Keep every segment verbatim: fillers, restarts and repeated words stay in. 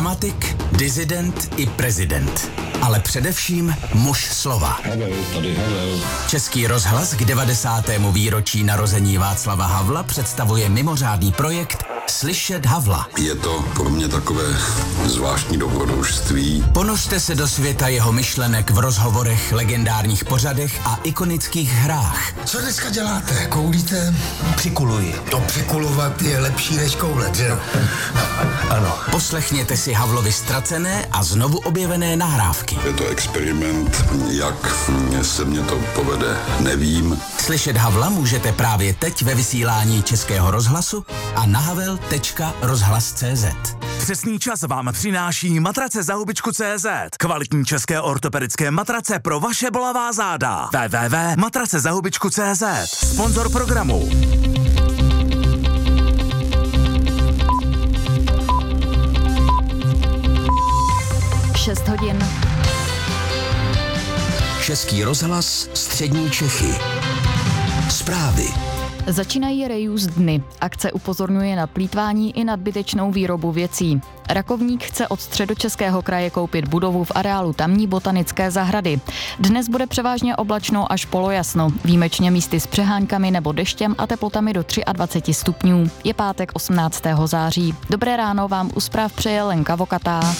Dramatik, disident i prezident. Ale především muž slova. Havel, tady Havel. Český rozhlas k devadesátému výročí narození Václava Havla představuje mimořádný projekt Slyšet Havla. Je to pro mě takové zvláštní dobrodružství. Ponořte se do světa jeho myšlenek v rozhovorech, legendárních pořadech a ikonických hrách. Co dneska děláte? Koulíte? Přikuluji. To přikulovat je lepší než koulet, že jo? Ano. Poslechněte si Havlovi ztracené a znovu objevené nahrávky. Je to experiment, jak se mě to povede, nevím. Slyšet Havla můžete právě teď ve vysílání Českého rozhlasu a na havel tečka rozhlas tečka cé zet. Přesný čas vám přináší matrace za hubičku tečka cé zet. Kvalitní české ortopedické matrace pro vaše bolavá záda. w w w tečka matrace za hubičku tečka cé zet. Sponzor programu. šest hodin. Český rozhlas, střední Čechy. Zprávy. Začínají reuse dny. Akce upozorňuje na plýtvání i nadbytečnou výrobu věcí. Rakovník chce od Středočeského kraje koupit budovu v areálu tamní botanické zahrady. Dnes bude převážně oblačno až polojasno, výjimečně místy s přeháňkami nebo deštěm a teplotami do dvacet tři stupňů. Je pátek osmnáctého září. Dobré ráno vám u zpráv přeje Lenka Vokatá.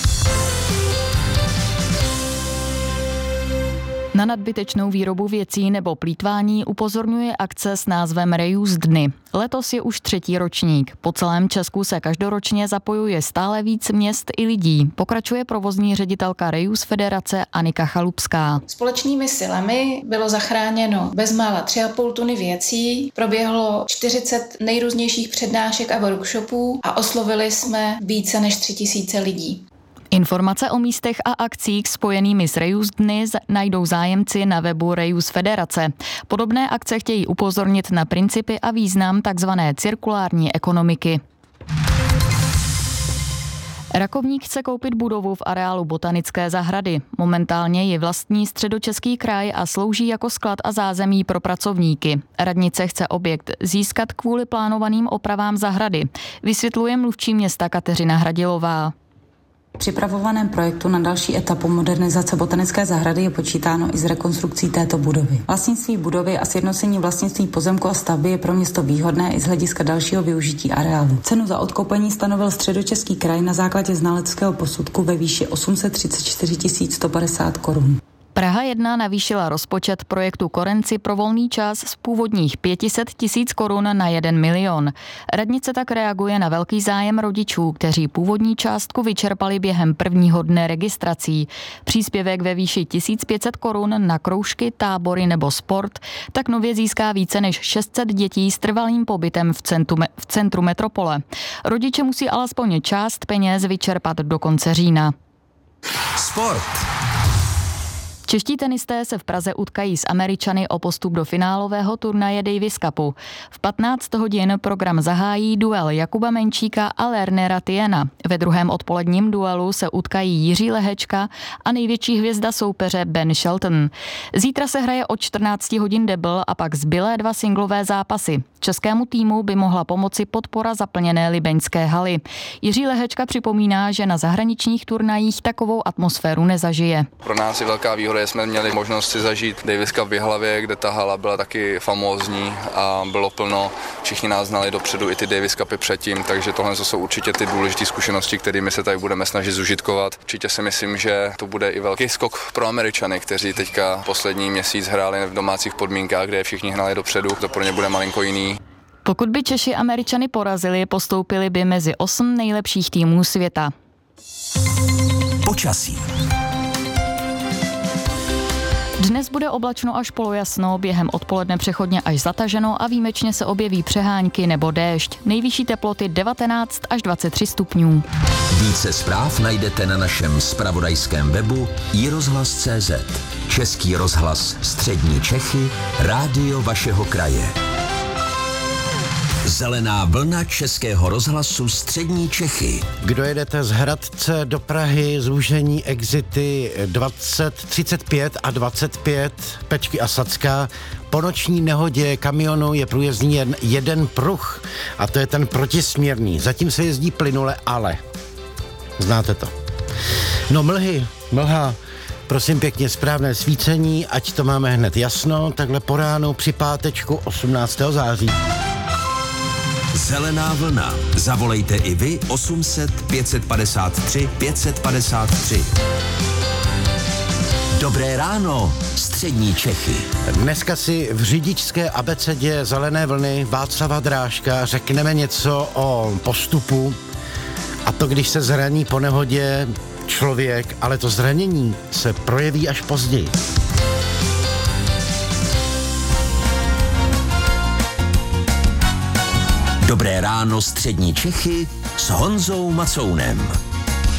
Na nadbytečnou výrobu věcí nebo plýtvání upozorňuje akce s názvem Reuse dny. Letos je už třetí ročník. Po celém Česku se každoročně zapojuje stále víc měst i lidí. Pokračuje provozní ředitelka Reuse Federace Anika Chalupská. Společnými silami bylo zachráněno bezmála tři a půl tuny věcí, proběhlo čtyřicet nejrůznějších přednášek a workshopů a oslovili jsme více než tři tisíce lidí. Informace o místech a akcích spojenými s Reuse dny najdou zájemci na webu Reuse Federace. Podobné akce chtějí upozornit na principy a význam takzvané cirkulární ekonomiky. Rakovník chce koupit budovu v areálu botanické zahrady. Momentálně ji vlastní Středočeský kraj a slouží jako sklad a zázemí pro pracovníky. Radnice chce objekt získat kvůli plánovaným opravám zahrady, vysvětluje mluvčí města Kateřina Hradilová. V připravovaném projektu na další etapu modernizace botanické zahrady je počítáno i s rekonstrukcí této budovy. Vlastnictví budovy a sjednocení vlastnictví pozemku a stavby je pro město výhodné i z hlediska dalšího využití areálu. Cenu za odkoupení stanovil Středočeský kraj na základě znaleckého posudku ve výši osm set třicet čtyři tisíc sto padesát korun. Praha jedna navýšila rozpočet projektu Korenci pro volný čas z původních pět set tisíc korun na jeden milion. Radnice tak reaguje na velký zájem rodičů, kteří původní částku vyčerpali během prvního dne registrací. Příspěvek ve výši tisíc pět set korun na kroužky, tábory nebo sport tak nově získá více než šest set dětí s trvalým pobytem v centru, v centru metropole. Rodiče musí alespoň část peněz vyčerpat do konce října. Sport. Čeští tenisté se v Praze utkají s Američany o postup do finálového turnaje Davis Cupu. V patnáct hodin program zahájí duel Jakuba Menčíka a Lernera Tiena. Ve druhém odpoledním duelu se utkají Jiří Lehečka a největší hvězda soupeře Ben Shelton. Zítra se hraje od čtrnáct hodin debl a pak zbylé dva singlové zápasy. Českému týmu by mohla pomoci podpora zaplněné libeňské haly. Jiří Lehečka připomíná, že na zahraničních turnajích takovou atmosféru nezažije. Pro nás je velká výhoda, že jsme měli možnost si zažít Davis Cup v Jihlavě, kde ta hala byla taky famózní a bylo plno. Všichni nás znali dopředu i ty Davis Cupy předtím, takže tohle jsou určitě ty důležité zkušenosti, kterými se tady budeme snažit zužitkovat. Určitě si myslím, že to bude i velký skok pro Američany, kteří teďka poslední měsíc hráli v domácích podmínkách, kde všichni hnali dopředu. To pro ně bude malinko jiný. Pokud by Češi Američany porazili, postoupili by mezi osm nejlepších týmů světa. Počasí. Dnes bude oblačno až polojasno, během odpoledne přechodně až zataženo a výjimečně se objeví přehánky nebo déšť. Nejvyšší teploty devatenáct až dvacet tři stupňů. Více zpráv najdete na našem zpravodajském webu i rozhlas tečka cé zet. Český rozhlas střední Čechy, rádio vašeho kraje. Zelená vlna Českého rozhlasu střední Čechy. Kdo jedete z Hradce do Prahy, zúžení exity dvacet, třicet pět a dvacet pět, Pečky a Sacka, po noční nehodě kamionu je průjezdný jen jeden pruh a to je ten protisměrný. Zatím se jezdí plynule, ale Znáte to. No mlhy, mlha, prosím pěkně správné svícení, ať to máme hned jasno, takhle po ránu při pátečku osmnáctého září. Zelená vlna. Zavolejte i vy osm set pět set padesát tři pět set padesát tři. Dobré ráno, střední Čechy. Dneska si v řidičské abecedě Zelené vlny Václava Drážka řekneme něco o postupu, a to když se zraní po nehodě člověk, ale to zranění se projeví až později. Dobré ráno, střední Čechy s Honzou Macounem.